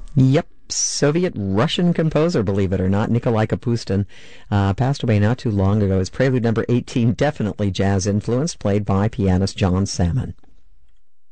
Yep. Soviet Russian composer, believe it or not, Nikolai Kapustin, passed away not too long ago. His Prelude number 18, definitely jazz influenced, played by pianist John Salmon.